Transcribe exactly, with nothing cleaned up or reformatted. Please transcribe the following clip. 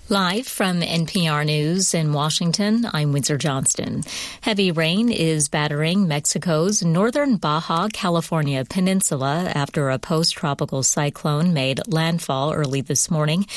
Live from N P R News in Washington, I'm Windsor Johnston. Heavy rain is battering Mexico's northern Baja California peninsula after a post-tropical cyclone made landfall early this morning.